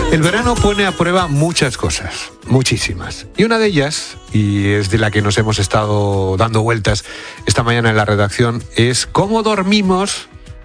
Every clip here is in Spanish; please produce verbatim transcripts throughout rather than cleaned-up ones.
El verano pone a prueba muchas cosas, muchísimas. Y una de ellas, y es de la que nos hemos estado dando vueltas esta mañana en la redacción, es cómo dormimos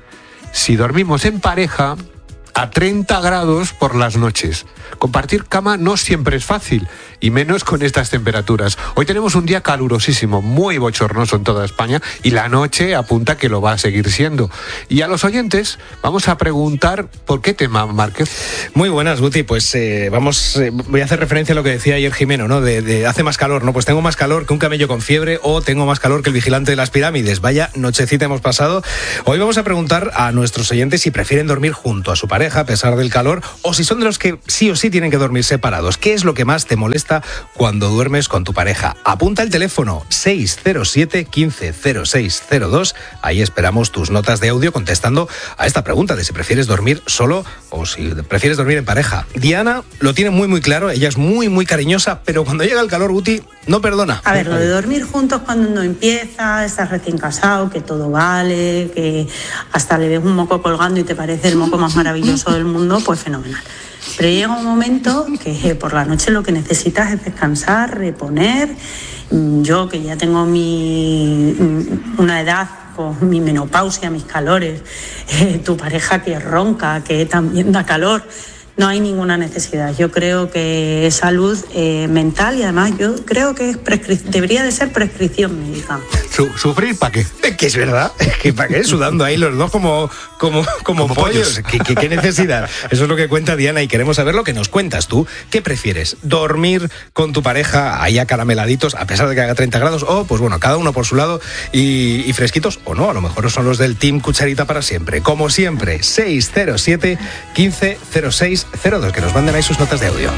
si dormimos en pareja a treinta grados por las noches. Compartir cama no siempre es fácil, y menos con estas temperaturas. Hoy tenemos un día calurosísimo, muy bochornoso en toda España, y la noche apunta que lo va a seguir siendo. Y a los oyentes vamos a preguntar por qué tema, Márquez. Muy buenas, Guti. Pues eh, vamos, eh, voy a hacer referencia a lo que decía ayer Jimeno, ¿no? De, de hace más calor, ¿no? Pues tengo más calor que un camello con fiebre, o tengo más calor que el vigilante de las pirámides. Vaya nochecita hemos pasado. Hoy vamos a preguntar a nuestros oyentes si prefieren dormir junto a su pareja a pesar del calor, o si son de los que sí o sí tienen que dormir separados. ¿Qué es lo que más te molesta cuando duermes con tu pareja? Apunta el teléfono seis cero siete, quince, cero seis cero dos. Ahí esperamos tus notas de audio contestando a esta pregunta de si prefieres dormir solo o si prefieres dormir en pareja. Diana lo tiene muy muy claro, ella es muy muy cariñosa, pero cuando llega el calor, Guti, no perdona. A ver, lo de dormir juntos cuando uno empieza, estás recién casado, que todo vale, que hasta le ves un moco colgando y te parece el moco más maravilloso del mundo, pues fenomenal. Pero llega un momento que por la noche lo que necesitas es descansar, reponer. Yo, que ya tengo mi una edad con mi menopausia, mis calores, eh, tu pareja que ronca, que también da calor, no hay ninguna necesidad. Yo creo que es salud eh, mental, y además yo creo que es prescri- debería de ser prescripción médica. Su- ¿Sufrir para qué? Es que es verdad, es que para qué, sudando ahí los dos como, como, como, como pollos. pollos. ¿Qué, qué, ¿Qué necesidad? Eso es lo que cuenta Diana, y queremos saber lo que nos cuentas tú. ¿Qué prefieres? ¿Dormir con tu pareja ahí acarameladitos a pesar de que haga treinta grados? O, pues bueno, cada uno por su lado y, y fresquitos, o no, a lo mejor son los del Team Cucharita para siempre. Como siempre, seis cero siete, quince, cero seis cero dos, que nos manden ahí sus notas de audio.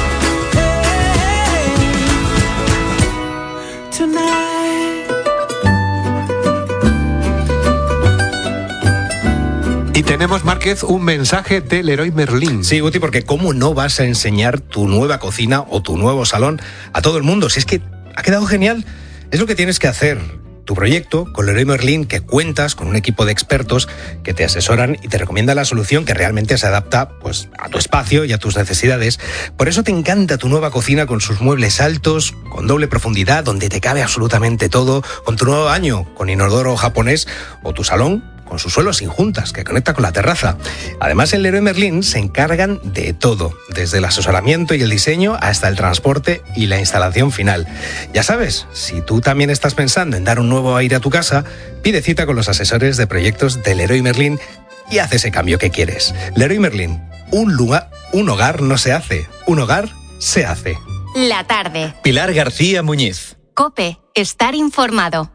Y tenemos, Márquez, un mensaje del Leroy Merlin. Sí, Guti, porque ¿cómo no vas a enseñar tu nueva cocina o tu nuevo salón a todo el mundo? Si es que ha quedado genial. Es lo que tienes que hacer. Tu proyecto con Leroy Merlin, que cuentas con un equipo de expertos que te asesoran y te recomiendan la solución que realmente se adapta, pues, a tu espacio y a tus necesidades. Por eso te encanta tu nueva cocina con sus muebles altos, con doble profundidad, donde te cabe absolutamente todo, con tu nuevo baño con inodoro japonés, o tu salón con su suelo sin juntas, que conecta con la terraza. Además, en Leroy Merlin se encargan de todo, desde el asesoramiento y el diseño hasta el transporte y la instalación final. Ya sabes, si tú también estás pensando en dar un nuevo aire a tu casa, pide cita con los asesores de proyectos de Leroy Merlin y haz ese cambio que quieres. Leroy Merlin, un lugar, un hogar no se hace, un hogar se hace. La tarde. Pilar García Muñiz. COPE, estar informado.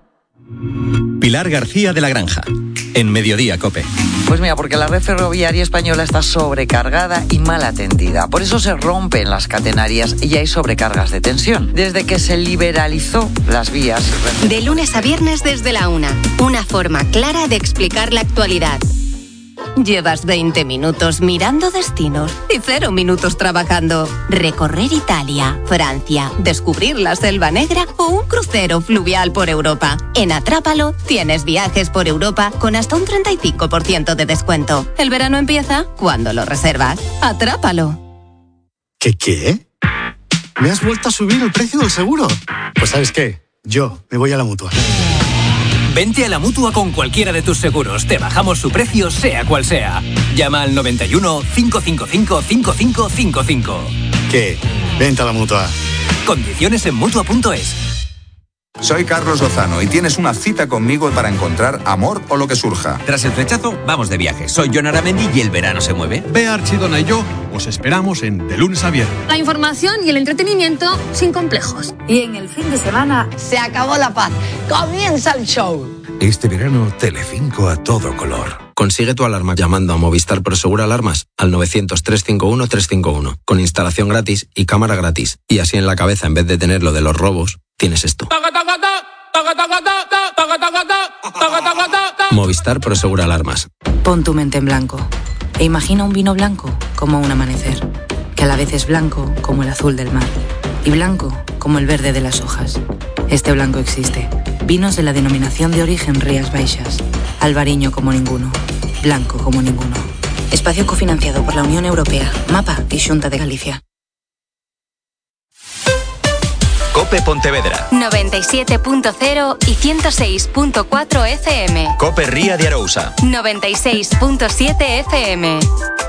Pilar García de la Granja, en Mediodía COPE. Pues mira, porque la red ferroviaria española está sobrecargada y mal atendida. Por eso se rompen las catenarias y hay sobrecargas de tensión. Desde que se liberalizó las vías... De lunes a viernes desde la una. Una forma clara de explicar la actualidad. Llevas veinte minutos mirando destinos y cero minutos trabajando. Recorrer Italia, Francia, descubrir la Selva Negra o un crucero fluvial por Europa. En Atrápalo tienes viajes por Europa con hasta un treinta y cinco por ciento de descuento. El verano empieza cuando lo reservas. Atrápalo. ¿Qué qué? ¿Me has vuelto a subir el precio del seguro? Pues ¿sabes qué? Yo me voy a la Mutua. Vente a la Mutua con cualquiera de tus seguros. Te bajamos su precio, sea cual sea. Llama al noventa y uno, cinco cinco cinco, cinco cinco cinco cinco. ¿Qué? Vente a la Mutua. Condiciones en Mutua punto es. Soy Carlos Lozano y tienes una cita conmigo para encontrar amor o lo que surja. Tras el flechazo, vamos de viaje. Soy Jon Aramendi y el verano se mueve. Bea Archidona y yo os esperamos en De Lunes a Viernes. La información y el entretenimiento sin complejos. Y en el fin de semana se acabó la paz. ¡Comienza el show! Este verano, Telecinco a todo color. Consigue tu alarma llamando a Movistar Prosegura Alarmas al novecientos, trescientos cincuenta y uno, trescientos cincuenta y uno, con instalación gratis y cámara gratis. Y así en la cabeza, en vez de tener lo de los robos, tienes esto. Movistar Prosegura Alarmas. Pon tu mente en blanco e imagina un vino blanco como un amanecer, que a la vez es blanco como el azul del mar y blanco como el verde de las hojas. Este blanco existe. Vinos de la denominación de origen Rías Baixas. Albariño como ninguno. Blanco como ninguno. Espacio cofinanciado por la Unión Europea, Mapa y Xunta de Galicia. Cope Pontevedra. noventa y siete punto cero y ciento seis punto cuatro F M. Cope Ría de Arousa. noventa y seis punto siete F M.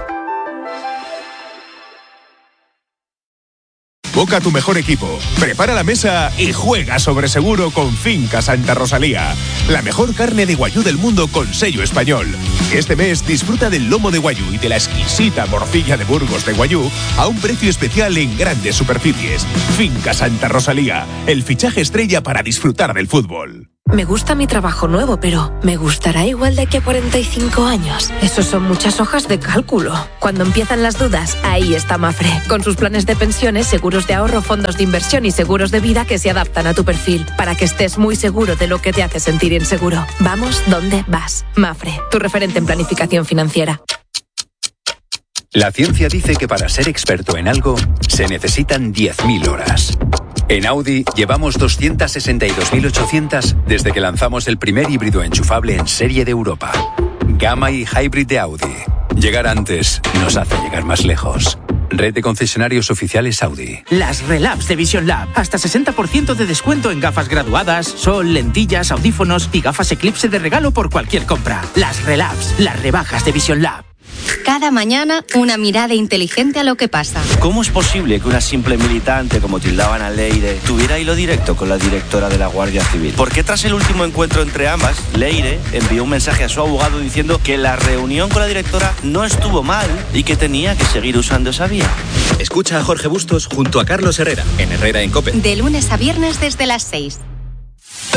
Boca tu mejor equipo, prepara la mesa y juega sobre seguro con Finca Santa Rosalía. La mejor carne de guayú del mundo con sello español. Este mes disfruta del lomo de guayú y de la exquisita morcilla de Burgos de guayú a un precio especial en grandes superficies. Finca Santa Rosalía, el fichaje estrella para disfrutar del fútbol. Me gusta mi trabajo nuevo, pero ¿me gustará igual de aquí a cuarenta y cinco años? Eso son muchas hojas de cálculo. Cuando empiezan las dudas, ahí está Mafre, con sus planes de pensiones, seguros de ahorro, fondos de inversión y seguros de vida que se adaptan a tu perfil, para que estés muy seguro de lo que te hace sentir inseguro. Vamos donde vas. Mafre, tu referente en planificación financiera. La ciencia dice que para ser experto en algo se necesitan diez mil horas. En Audi llevamos doscientas sesenta y dos mil ochocientas desde que lanzamos el primer híbrido enchufable en serie de Europa. Gamma y Hybrid de Audi. Llegar antes nos hace llegar más lejos. Red de concesionarios oficiales Audi. Las Relabs de Vision Lab. Hasta sesenta por ciento de descuento en gafas graduadas, sol, lentillas, audífonos y gafas Eclipse de regalo por cualquier compra. Las Relabs, las rebajas de Vision Lab. Cada mañana, una mirada inteligente a lo que pasa. ¿Cómo es posible que una simple militante, como tildaban a Leire, tuviera hilo directo con la directora de la Guardia Civil? ¿Por qué tras el último encuentro entre ambas, Leire envió un mensaje a su abogado diciendo que la reunión con la directora no estuvo mal y que tenía que seguir usando esa vía? Escucha a Jorge Bustos junto a Carlos Herrera, en Herrera en Cope. De lunes a viernes desde las seis.